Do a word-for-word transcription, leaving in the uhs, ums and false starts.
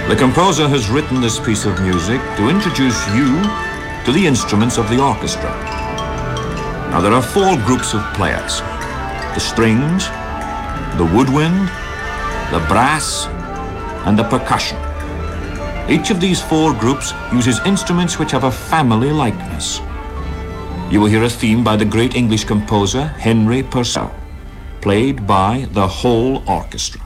The composer has written this piece of music to introduce you to the instruments of the orchestra. Now there are four groups of players: the strings, the woodwind, the brass, and the percussion. Each of these four groups uses instruments which have a family likeness. You will hear a theme by the great English composer Henry Purcell, played by the whole orchestra.